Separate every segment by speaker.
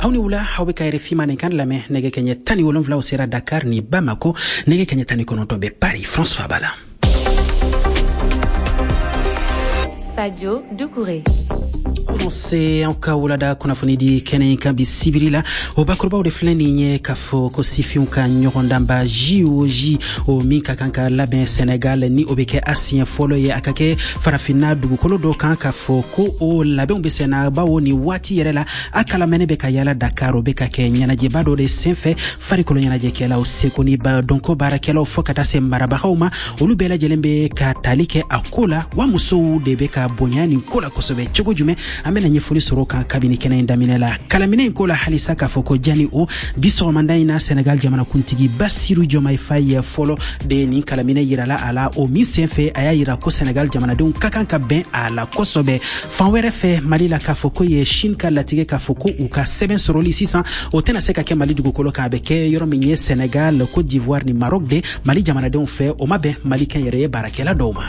Speaker 1: awni wula hawbe kayre fimane kan lame nege kenye tani wolonvla o sera Dakar ni Bamako nege kenye tani konontobe Paris. François Bala.
Speaker 2: Sadio Doucouré.
Speaker 1: Se anka wulada kunafoni di kene kambi sibirila o bakurba de fleni nye kafo ko sifiun ka nyogondamba JOJ o minka kanka laben Senegal ni obeke asien folo ye akake farafina dugu kolo do kan kafo ko o laben besena bawo ni wati yerela akala mene beka yala Dakar o beka ke nyanaje bado de senfe fari kolo nyanaje kela o sekoni ba donko barakela o fokata se maraba hauma olu bela jelembe ka talike akola wa muso de beka bonyani kola kosobe chogojume amena nyefuli soroka kabini kena indaminela kalamine nkola halisa kafoko jani o biso mandaina Senegal jamana kuntigi Bassirou Diomaye Faye folo de ni kalamine yirala ala o misenfe aya yira ko Senegal jamana de kakanka ben ala kosobe fanwere fe Mali la kafoko ye shinka latige kafoko u ka 7 soroli 600 o tena seka ke Mali dugo kolo ka beke yoro minye Senegal Côte d'Ivoire ni Maroc de Mali jamana de fe o mabe Mali ken yere barakela doma.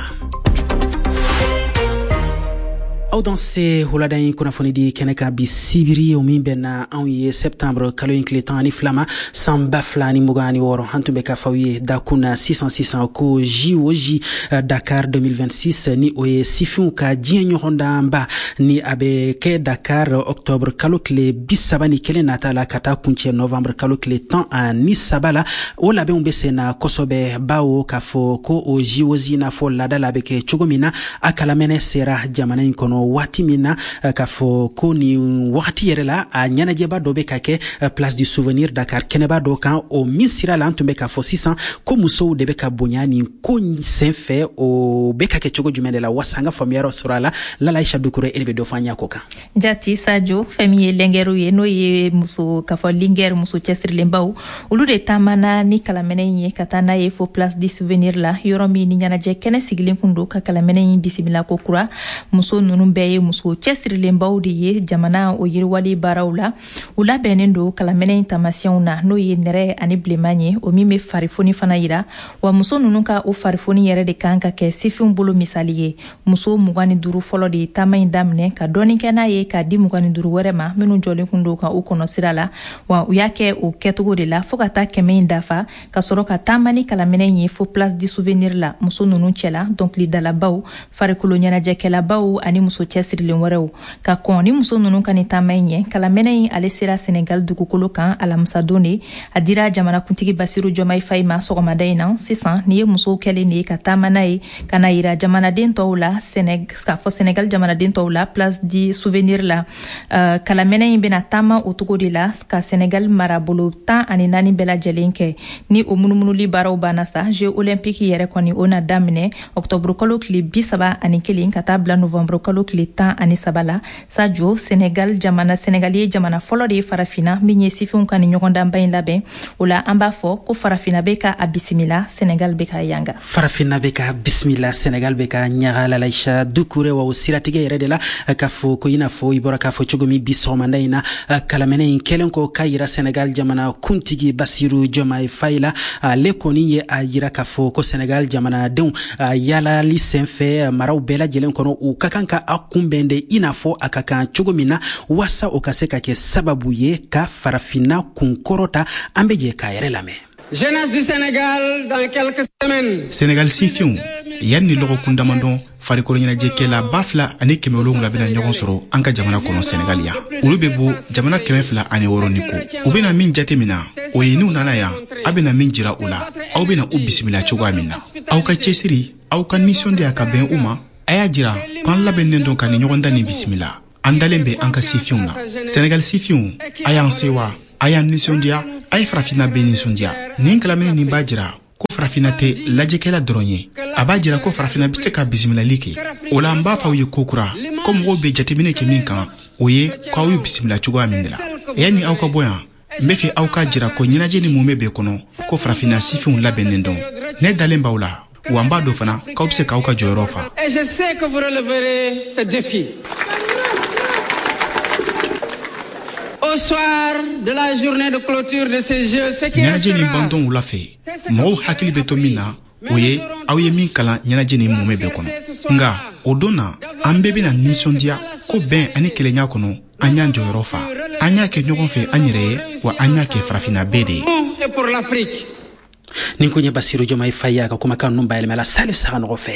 Speaker 1: Audanse huladain kunafoni di keneka bi sibiri o minbena en septembre kalo inkletan ani flama samba flani mugani woro hantumbe ka fawiye dakuna 600 ko JOJ Dakar 2026 ni oye sifun ka jienyo honda mba ni abe ke Dakar octobre kalo kle bisabani kele natala kata kunche novembre kalo kle tan ani sabala o labe umbese na kosobe bawo kafo ko o JOJ na fo lada labe ke chugomina akala mene sera jamana inkono wati mina kafo ko ni wakati yerela a nyana jeba dobe kake place du souvenir Dakar keneba do kan o misira la antumbe kafo 600 ko muso debe ka bonyani ko senfe o beka ke chogo jumende la wasanga famiero surala la Aïcha Doucouré elbe do fanya koka
Speaker 3: jati Sadio famille lengeru ye no ye muso kafo linger muso chestri lembaw ulu de tamana ni kalamene ye katana ye fo place du souvenir la yoromi ni nyana je kene sigilin kundo ka kalamene yin bisimila ko kura muso nunu beye muso chestri lembaw de ye jamana o yirwali barawla ula benendo kalamene intamation na no ye nere ani blemanye o mime farifoni fana yira wa muso nunu ka o farifoni yere de kanka ke sifun bolo misaliye muso mugani duru folo de tamain damne ka doni kena ye ka di mugani duru werema menu joli kundo ka o kono sirala wa uyake o ketugo de la fokata kemein dafa ka soro ka tamani kalamene ye fo place du souvenir la muso nunu chela donc li dala baw farikulo nyana jekela baw ani muso chestri lenwerew ka koni muso nunu kan tamain kalamene ale sira Senegal dugukolo kan alamsa doni adira jamana kuntigi Bassirou Diomaye Faye ma sogomadaina 600 ni muso kele ni ka tamana e kana ira jamana den tawla Senegal jamana den tawla place du souvenir la kalamene bena tama otugo de la ka Senegal marabolo tan ani nani bela jelenke ni o munumunu li baraw banasa jeux olympique yere koni ona damne octobre kolo kli bisaba ani kelin katabla novembre kolo kli tan ani sabala Sadio Senegal jamana Senegalais jamana folo de farafina minye sifun kan nyogonda mbayin labe ola amba fo ko farafina beka abisimila Senegal beka yanga
Speaker 1: farafina beka bismillah Senegal beka nyagala Aïcha Doucouré wa usiratige yere de la kafo ko ina fo ibora kafo chugomi bisomanda ina kalamene inkelen ko kayira Senegal jamana kuntigi Bassirou Diomaye Faye la lekoni ye ayira kafo ko Senegal jamana den yala lisenfe maraw bela jelen kono u kakanka akumbende ina fo akaka chugomina wasa okaseka ke sababu ye ka farafina kunkorota ambeje ka yere lame.
Speaker 4: Jeunesse du Sénégal dans quelques semaines.
Speaker 5: Sénégal sifion yanni logo kundamandon farikolo nyina jekela bafla ani kemelo ngla bena nyogon soro anka jamana kono Senegalia ulubebu jamana kemefla ani woroniko ubena min jatemina oyinu nana ya abena min jira ula au bena ubismila chogo amina au ka chesiri au ka mission de akaben uma aya jira kan laben nendon kan nyogonda ni bismila andalembe anka sifion na Senegal sifion aya ansewa aya mission dia ay farafina beni sondia nin kalamini ni bajira ko farafina te lajekela dronye abajira ko farafina biseka bismillah like ola mba fawye kokura ko mo be jatemine ke min kan oye ko yu bismillah chugo amindela yani awka boya mbefi awka jira ko nyina jeni mumebe kono ko farafina sifun labenendon ne dalemba wala wamba do fana ka obse ka awka jorofa
Speaker 4: et je sais que vous releverez ce défi. Au soir de la journée de clôture de ces jeux, ce qui
Speaker 5: nyajeni bandon wula fe mo hakili betomina oye awye min kala nyajeni mumebe kono nga odona ambebe na nisondia ko ben ani kelenya kono an y'an jɔyɔrɔ fa an y'a kɛ ɲɔgɔn fɛ an yɛrɛ ye wa an y'a kɛ farafina bɛɛ de ye.
Speaker 4: Et pour l'Afrique.
Speaker 1: Nin kun ye Basiru Diomaye Faye ka kumakan ninnu bayɛlɛmala Salif Saga fɛ.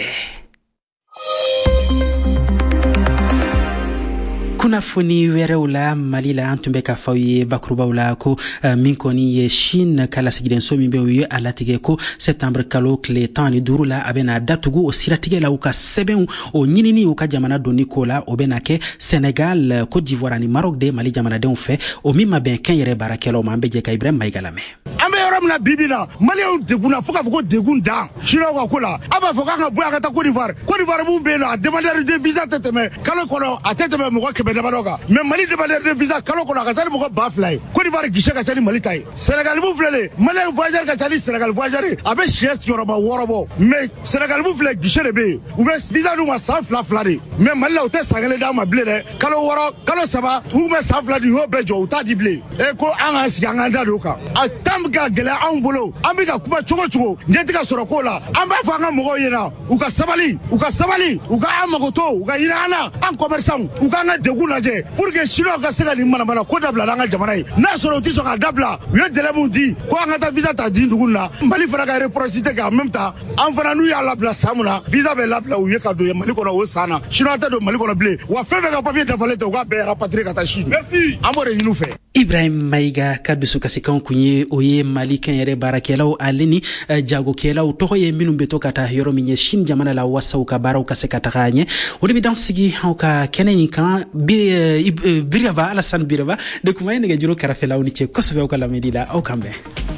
Speaker 1: Kunnafoni wɛrɛw la Mali la an tun bɛ ka fɔ ye bakurubaw la ko min kɔni ye Chine ka lasigidenso min bɛ u ye a latigɛ ko septembre kalo tile 15 la a bɛna datugu o siratigɛ la u ka sɛbɛnw o ɲinini u ka jamana donni ko la o bɛna kɛ Sénégal, Côte d'Ivoire ani Maroc de Mali jamanadenw fɛ o min ma bɛn kɛn yɛrɛ baarakɛlaw ma an bɛ jɛ ka Ibrahima Mayiga lamɛn.
Speaker 6: An bɛ yɔrɔ min na bibi la Maliyɛnw degunna fo k'a fɔ ko degun dan Chinois ka ko la a b'a fɔ k'an ka bɔ yan ka taa Côte d'Ivoire mun bɛ yen nɔ a demandeur de visa tɛ tɛmɛ kalo kɔnɔ a tɛ tɛmɛ mɔgɔ 100 damadɔ kan mais Mali demandeur de visa kalo kɔnɔ a ka ca ni mɔgɔ 2000 ye Côte d'Ivoire guichet ka ca ni Mali ta ye Sénégal mun filɛ nin Maliyɛn voyageur ka ca ni Sénégal voyageur a bɛ siyɛ sigiyɔrɔma 6 bɔ mais Sénégal mun filɛ guichet de bɛ yen u bɛ visa d'u ma san 2 de mais Mali la u tɛ san 1 d'a ma bilen dɛ kalo 6 kalo 3 u bɛ san 2 di u y'o bɛɛ jɔ u t'a di bilen ko an k'an sigi an k'an da don o kan a temps bɛ ka gɛlɛya anw bolo an bɛ ka kuma cogo cogo ɲɛ tɛ ka sɔrɔ ko la an b'a fɔ an ka mɔgɔw ɲɛna u ka sabali u ka an mago to u ka hinɛ an na an commerçants u k'an ka degun lajɛ pour que Chinois ka se ka nin manamana ko dabila an ka jamana ye n'a sɔrɔ u tɛ sɔn k'a dabila u ye délai mun di ko an ka taa visa ta di dugu na Mali fana ka réciprocité kɛ en même temps an fana n'u y'a labila san mun na visa bɛ labila u ye ka don Mali kɔnɔ o san na Chinois tɛ don Mali kɔnɔ bilen wa fɛn fɛn ka papier dafalen tɛ u k'a bɛɛ rapatrier ka taa Chine. Merci an b'o de ɲini u fɛ.
Speaker 1: Ibrahima Mayiga ka dusukasikan kun ye o ye Mali kɛn yɛrɛ baarakɛlaw ale ni jagokɛlaw tɔgɔ ye minnu bɛ to ka taa yɔrɔ min ye Chine jamana la wasaw ka baaraw ka se ka taga ɲɛ o de bɛ dan sigi aw ka kɛnɛ in kan Biraba Alassane Biraba de kuma ye nɛgɛjuru kɛrɛfɛlaw ni cɛ kosɛbɛ aw ka lamɛnni la aw kan bɛn.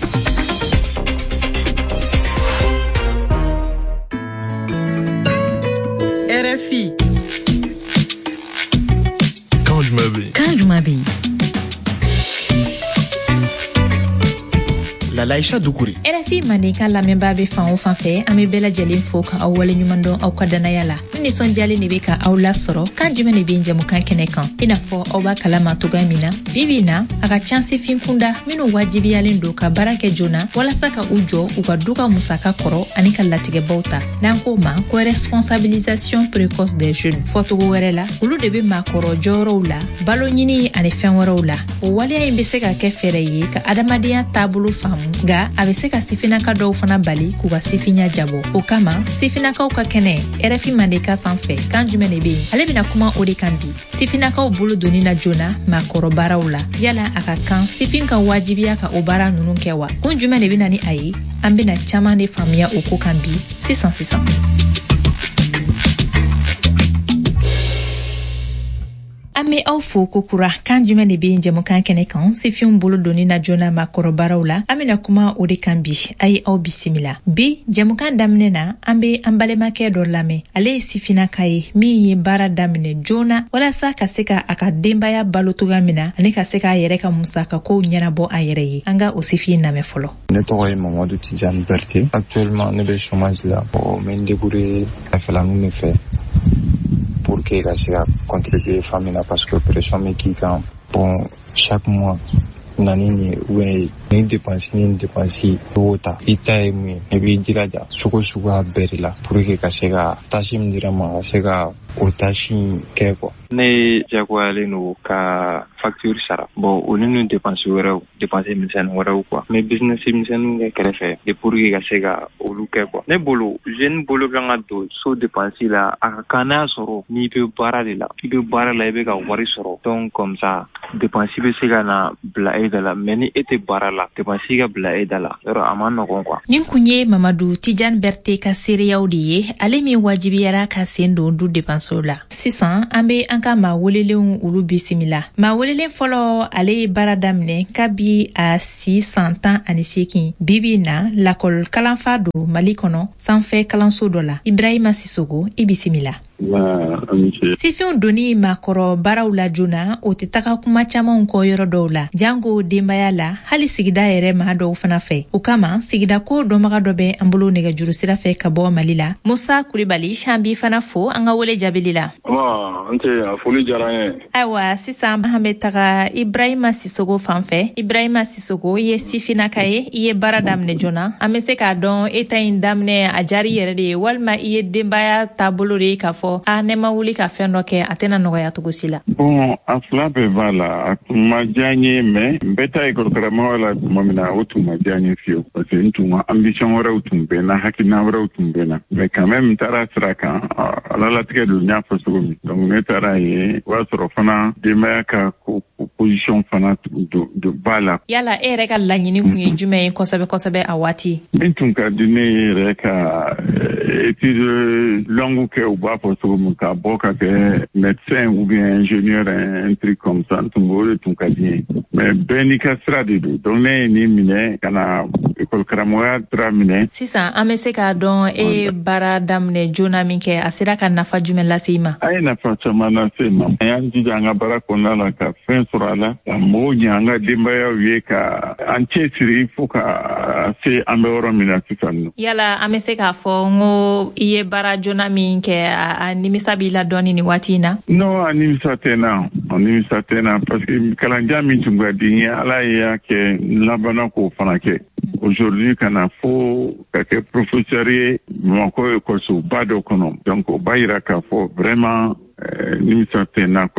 Speaker 2: RFI.
Speaker 7: Quand je m'habille.
Speaker 5: Laïcha Doucouré.
Speaker 3: RFI Manika lamɛnbaa bɛ fan o fan fɛ an bɛ bɛɛ lajɛlen fo ka aw wale ɲuman dɔn aw ka danaya la ni nisɔndiyalen de bɛ ka aw lasɔrɔ kan jumɛn de bɛ jamukan kɛnɛ kan i n'a fɔ aw b'a kalama cogoya min na bi na a ka can sifin kunda minnu wajibiyalen don ka baara kɛ joona walasa ka u jɔ u ka du ka musaka kɔrɔ ani ka latigɛbaw ta n'an ko ma ko responsabilisation précoce des jeunes fɔcogo wɛrɛ la olu de bɛ maakɔrɔ jɔyɔrɔw la balo ɲini ani fɛn wɛrɛw la o waleya in bɛ se ka kɛ fɛɛrɛ ye ka adamadenya taabolo faamu nga a bɛ se ka sifinaka dɔw fana bali k'u ka sifinya jabɔ o kama sifinakaw ka kɛnɛ RFI Mandeka sanfɛ kan jumɛn de bɛ yen ale bɛna kuma o de kan bi sifinakaw bolo doni na joona maakɔrɔ baaraw la yala a ka kan sifin ka wajibiya ka o baara ninnu kɛ wa kun jumɛn de bɛna ni a ye an bɛna caman de faamuya o ko kan bi sisan an bɛ aw fo kokura kan jumɛn de bɛ jamukan kɛnɛ kan sifinw bolo doni na joona maakɔrɔbaraw la an bɛna kuma o de kan bi a ye aw bisimila bi jamukan daminɛ na an bɛ an balimakɛ dɔ lamɛn ale ye sifinaka ye min ye baara daminɛ joona walasa ka se ka a ka denbaya balo cogoya min na ani ka se k'a yɛrɛ ka musakakow ɲɛnabɔ a yɛrɛ ye an ka o sifin lamɛn fɔlɔ.
Speaker 8: Ne tɔgɔ ye Mamadu Tijani Berté. Actuellement ne bɛ chômage la n bɛ n débrouiller fɛlanin de fɛ pour que ka se ka contribuer famille la parce que pression bɛ k'i kan bon chaque mois nani ni ou ni dépense o ta i ta ye mun ye i b'i jilaja cogo suguya bɛɛ de la pour que ka se ka tâche min dira ma ka se ka o tâche kɛ quoi. Ne jagoyalen don ka facture sara bon o ni dépense wɛrɛw dépense misɛnnin wɛrɛw quoi mais business misɛnninw kɛ kɛrɛfɛ et pour que ka se ka olu kɛ quoi. Ne bolo jeune bolo kan ka don so dépense la a ka kan n'a sɔrɔ n'i bɛ baara de la i bɛ baara la i bɛ ka wari sɔrɔ donc comme ça dépense bɛ se ka na bila e da la mais ni e tɛ baara la dépense ka bila e da la yɔrɔ a ma nɔgɔn quoi.
Speaker 3: nin kun ye Mamadu Tijani Berté ka seereyaw de ye ale min wajibiyara ka sen don du dépense la sisan an bɛ an ka maa welelenw olu bisimila maa welelen fɔlɔ ale ye baara daminɛ kabi a si san 18 bibi na lakɔl kalanfa don Mali kɔnɔ sanfɛ kalanso dɔ la Ibrahima Sisogo i bisimila. Sifinw doni maakɔrɔ baaraw la joona o tɛ taga kuma camanw kɔ yɔrɔ dɔw la jango denbaya la hali sigida yɛrɛ maa dɔw fana fɛ o kama sigida ko dɔnbaga dɔ bɛ an bolo nɛgɛjuru sira fɛ ka bɔ Mali la Musa Kulibali an b'i fana fo an ka wele jaabili la.
Speaker 9: Foli diyara n ye.
Speaker 3: Ayiwa sisan an bɛ taga Ibrahima Sisogo fan fɛ Ibrahima Sisogo i ye sifinaka ye i ye baara daminɛ joona an bɛ se k'a dɔn e ta in daminɛ a jari yɛrɛ de ye walima i ye denbaya taabolo de ye k'a fɔ fɔ ne ma wuli ka fɛn dɔ kɛ a tɛna nɔgɔya cogo si la.
Speaker 9: Bon a fila bɛɛ b'a la a tun ma diya n ye mais n bɛ taa école karamɔgɔ la tuma min na o tun ma diya n ye fiyewu parce que n tun ka ambition wɛrɛw tun bɛ n na hakilina wɛrɛw tun bɛ n na mais quand même n taara sira kan alalatigɛ don n y'a fɔ cogo min donc ne taara ye o y'a sɔrɔ fana denbaya ka position fana b'a la.
Speaker 3: Yala e yɛrɛ ka laɲini kun ye jumɛn ye kosɛbɛ kosɛbɛ a waati?
Speaker 9: Min tun ka di ne yɛrɛ ka étude longue kɛ u b'a fɔ cogo min ka bɔ ka kɛ médecin ou bien ingénieur un truc comme ça n tun o de tun ka di ye mais bɛɛ n'i ka sira de don donc ne ye nin minɛ ka na école karamɔgɔya sira minɛ.
Speaker 3: Sisan an bɛ se k'a dɔn e ye baara daminɛ joona min kɛ a sera ka nafa jumɛn lase i ma?
Speaker 9: A ye nafa caman lase n ma. An y'an jija an ka baara kɔnɔna la ka fɛn sɔrɔ a la ka mɔgɔw ɲɛ an ka denbayaw ye ka an cɛsiri fo ka se an bɛ yɔrɔ min na sisan nɔ. Yala
Speaker 3: an bɛ se k'a fɔ n ko i ye baara joona min kɛ a nimisa b'i la dɔɔni nin waati in na? Non, a nimisa tɛ n na
Speaker 9: parce que kalanjan min tun ka di n ye Ala y'a kɛ n labanna k'o fana kɛ. Aujourd'hui kana fo ka kɛ professeur ye Bamakɔ école-soba dɔ kɔnɔ donc o b'a yira k'a fɔ vraiment nimisa tɛ n na.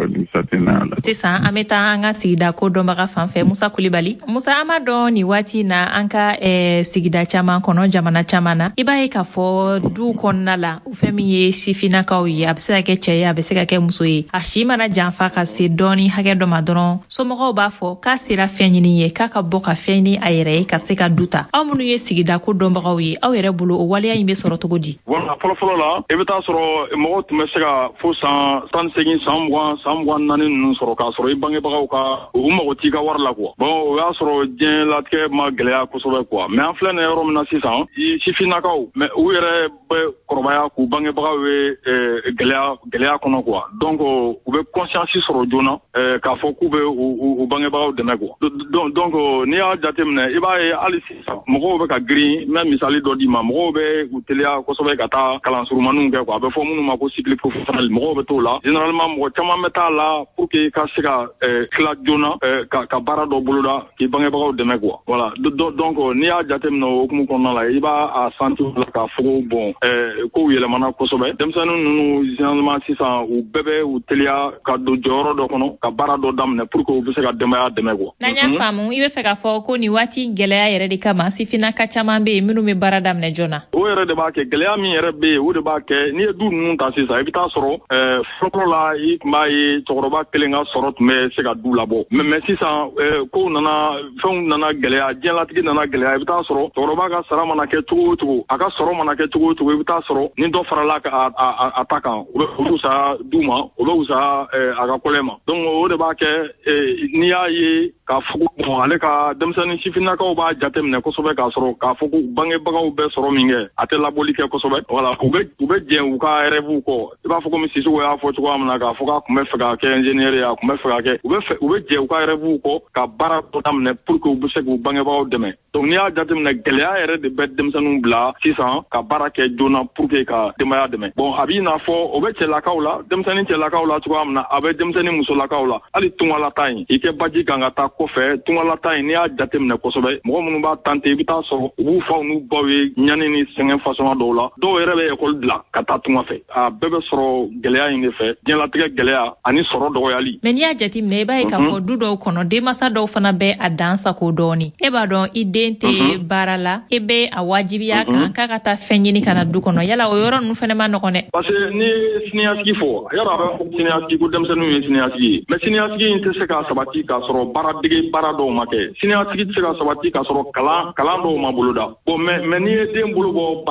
Speaker 9: Sisan
Speaker 3: an bɛ taa an ka sigida ko dɔnbaga fan fɛ Musa Kulibali. Musa, an b'a dɔn nin waati in na an ka sigida caman kɔnɔ jamana caman na i b'a ye k'a fɔ du kɔnɔna la fɛn min ye sifinnakaw ye a bɛ se ka kɛ cɛ ye a bɛ se ka kɛ muso ye a si mana janfa ka se dɔɔni hakɛ dɔ ma dɔrɔn somɔgɔw b'a fɔ k'a sera fɛn ɲini ye k'a ka bɔ ka fɛn ɲini a yɛrɛ ye ka se ka du ta. Aw minnu ye sigida ko dɔnbagaw ye aw yɛrɛ bolo o waleya in bɛ sɔrɔ cogo di?
Speaker 9: Voilà, fɔlɔ la i bɛ taa sɔrɔ mɔgɔw tun bɛ se ka fo san 18 san 24 ninnu sɔrɔ k'a sɔrɔ i bangebagaw ka u mago t'i ka wari la quoi. Bon o y'a sɔrɔ diɲɛlatigɛ ma gɛlɛya kosɛbɛ quoi mais an filɛ nin yɔrɔ min na sisan sifinnakaw mais u yɛrɛ bɛ kɔrɔbaya k'u bangebagaw ye gɛlɛya kɔnɔ quoi donc u bɛ conscience sɔrɔ joona k'a fɔ k'u bɛ u bangebagaw dɛmɛ quoi donc n'i y'a jateminɛ i b'a ye hali sisan mɔgɔw bɛ ka girin n bɛ misali dɔ d'i ma mɔgɔw bɛ u teliya kosɛbɛ ka taa kalan surumaniw kɛ quoi a bɛ fɔ minnu ma ko cycle professionnel mɔgɔw bɛ t'o la généralement mɔgɔ caman bɛ taa la pour que i ka se ka tila joona ka baara dɔ boloda k'i bangebagaw dɛmɛ quoi voilà donc n'i y'a jateminɛ o hukumu kɔnɔna la i b'a sentir la k'a fɔ ko bon kow yɛlɛmana kosɛbɛ denmisɛnnin ninnu généralement sisan u bɛɛ bɛ u teliya ka don jɔyɔrɔ dɔ kɔnɔ ka baara dɔ daminɛ pour que u bɛ se ka denbaya dɛmɛ quoi.
Speaker 3: N'an y'a faamu i bɛ fɛ k'a fɔ ko nin waati gɛlɛya yɛrɛ de kama sifinnaka caman bɛ yen minnu bɛ baara daminɛ joona.
Speaker 9: O yɛrɛ de b'a kɛ gɛlɛya min yɛrɛ bɛ yen o de b'a kɛ n'i ye du ninnu ta sisan i bɛ taa sɔrɔ fɔlɔ la i tun b'a ye cɛkɔrɔba kelen ka sɔrɔ tun bɛ se ka du labɔ mais sisan kow nana fɛnw nana gɛlɛya diɲɛlatigɛ nana gɛlɛya i bɛ taa sɔrɔ cɛkɔrɔba ka sara mana kɛ cogo o cogo a ka sɔrɔ mana kɛ cogo o cogo i bɛ taa sɔrɔ ni dɔ farala a ta kan o bɛ fisaya du ma o bɛ fisaya a ka kɔlɛ ma donc o de b'a kɛ n'i y'a ye k'a fɔ bon ale ka denmisɛnnin sifinnakaw b'a jateminɛ kosɛbɛ k'a sɔrɔ k'a fɔ ko bangebagaw bɛ sɔrɔ min kɛ a tɛ labɔli kɛ kosɛbɛ voilà u bɛ jɛn u ka rêve kɔ i b'a fɔ komi Sisoko y'a fɔ cogoya min na k'a fɔ k'a tun bɛ fɛ ka kɛ ingénieur ye a tun bɛ fɛ ka kɛ u bɛ jɛn u ka rêve kɔ ka baara dɔ daminɛ pour que u bɛ se k'u bangebagaw dɛmɛ donc n'i y'a jateminɛ gɛlɛya yɛrɛ de bɛ denmisɛnninw bila sisan ka baara kɛ joona pour que ka denbaya dɛmɛ bon a b'i n'a fɔ o bɛ cɛlakaw la denmisɛnnin cɛlakaw la cogoya min na a bɛ denmisɛnnin musolakaw la hali tungalata in i kɛ baji kan ka taa kɔfɛ tungalata in n'i y'a jateminɛ kosɛbɛ mɔgɔ minnu b'a tante i bɛ taa sɔrɔ u b'u faw n'u baw ye ɲani ni sɛgɛn fasɔn dɔw la dɔw yɛrɛ bɛ école bila ka taa tunga fɛ a bɛɛ bɛ sɔrɔ gɛlɛya in de fɛ diɲɛlatigɛ gɛlɛya ani sɔrɔ dɔgɔyali.
Speaker 3: Mais n'i y'a jateminɛ i b'a ye k'a fɔ du dɔw kɔnɔ denmansa dɔw fana bɛ a dan sago dɔɔni e b'a dɔn i den tɛ baara la e bɛ a wajibiya kan k'a ka taa fɛn ɲini ka na du kɔnɔ yala o yɔrɔ ninnu fana ma nɔgɔn dɛ.
Speaker 9: parce que ni siniɲasigi fɔ yɔrɔ a bɛ fɔ siniɲasigi ko denmisɛnninw ye siniɲasigi ye mais siniɲasigi in tɛ se ka sabati k'a sɔrɔ baaradege baara dɔw ma kɛ siniɲasigi tɛ se ka sabati k'a sɔrɔ kalan dɔw ma boloda bon mais n'i ye den bolo bɔ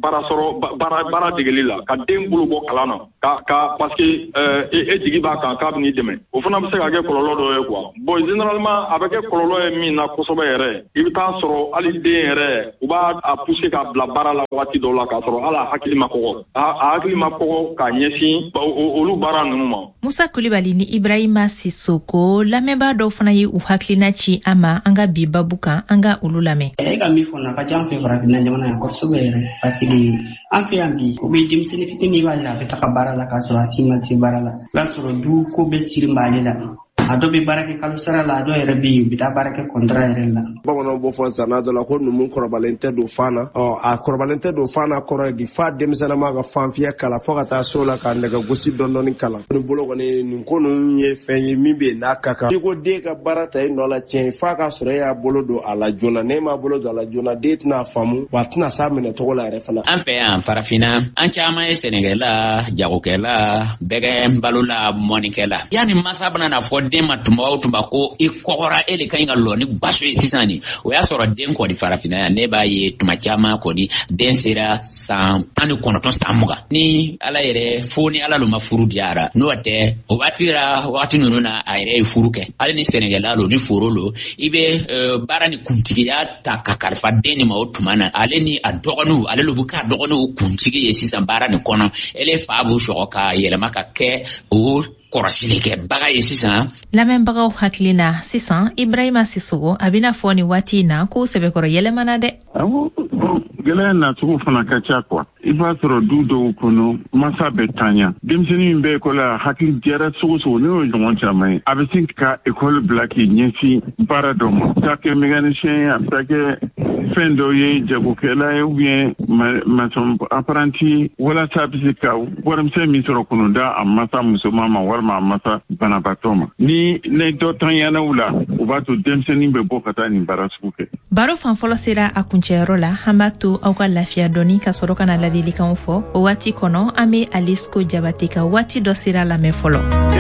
Speaker 9: baara degeli la ka den bolo bɔ kalan na ka parce que e jigi b'a kan k'a bɛ n'i dɛmɛ o fana bɛ se ka kɛ kɔlɔlɔ dɔ ye quoi bon généralement a bɛ kɛ kɔlɔlɔ ye min na kosɛbɛ yɛrɛ i bɛ taa sɔrɔ hali den yɛrɛ u b'a pousser k'a bila baara la waati dɔw la k'a sɔrɔ hali a hakili ma kɔgɔ a hakili ma kɔgɔ k'a ɲɛsin olu baara ninnu ma.
Speaker 3: Musa Kulibali ni Ibrahima Sisoko lamɛnbaa dɔw fana ye u hakilina ci an ma an ka bi babu kan an ka olu lamɛn.
Speaker 10: E ka min fɔ na ka ca an fɛ farafinna jamana yan kosɛbɛ yɛrɛ parce que an fɛ yan bi o bɛ denmisɛnnin fitinin b'ale la a bɛ taga baara la k'a sɔrɔ a si ma se baara la i b'a sɔrɔ du ko bɛ siri b'ale la a dɔ bɛ baara kɛ kalo sara la a dɔ yɛrɛ bɛ yen u bɛ taa baara kɛ contrat yɛrɛ la.
Speaker 11: Bamananw b'o fɔ zanna dɔ la ko numu kɔrɔbalen tɛ don fan na a kɔrɔbalen tɛ don fan na kɔrɔ di fa denmisɛnninma ka fanfiya kala fo ka taa so la ka nɛgɛ gosi dɔɔni kalan. Ni bolo kɔni nin ko ninnu ye fɛn ye min bɛ n'a ka kan. I ko den ka baara ta i nɔ la tiɲɛ f'a ka sɔrɔ e y'a bolo don a la joona n'e m'a bolo don a la joona den tɛna faamu wa a tɛna s'a minɛ cogo la yɛrɛ fana.
Speaker 12: An fɛ yan farafinna an caman ye sɛnɛkɛla jagokɛla bɛgɛ balola mɔnikɛla yanni masa bɛna na fɔ den ma tuma o tuma ko i kɔgɔra e de ka ɲi ka lɔ ni baso ye sisan nin o y'a sɔrɔ den kɔni farafinna yan ne b'a ye tuma caman kɔni den sera san 19 san 20 ni ala yɛrɛ fo ni ala ma furu diyara n'o tɛ o waati ninnu na a yɛrɛ ye furu kɛ hali ni sɛnɛkɛla lo ni foro lo i bɛ baara ni kuntigiya ta ka kalifa den ni ma o tuma na ale ni a dɔgɔninw ale lu bɛ k'a dɔgɔninw kuntigi ye sisan baara nin kɔnɔ ele fa b'u sɔgɔ ka yɛlɛma ka kɛ o kɔrɔsilikɛbaga ye sisan.
Speaker 3: Lamɛnbagaw hakili na sisan Ibrahima Sissogo a bɛna fɔ ni waati in na ko sɛbɛkɔrɔ yɛlɛmana dɛ.
Speaker 13: Gɛlɛya nacogo fana ka ca kuwa i b'a sɔrɔ du dɔw kɔnɔ masa bɛ tanya denmisɛnnin min bɛ ekɔli la hakili jɛra sogo sogo ne y'o ɲɔgɔn caman ye a bɛ se ka ekɔli bila k'i ɲɛsin baara dɔ ma k'a kɛ mécanicien ye a bɛ taa kɛ fɛn dɔ ye jagokɛla ye ou bien maçon apprenti walasa a bɛ se ka warimisɛn min sɔrɔ kɔnɔda a masa musoman ma walima a masa banabaatɔ ma ni dɔ tanyana u la o b'a to denmisɛnnin bɛ bɔ ka taa nin baara sugu kɛ.
Speaker 3: Baro fanfɔlɔ sera a kuncɛyɔrɔ la an b'a to aw ka lafiya dɔɔni ka sɔrɔ ka na ladilikanw fɔ o waati kɔnɔ an bɛ Alice Ko Jabate ka waati dɔ sera lamɛn fɔlɔ.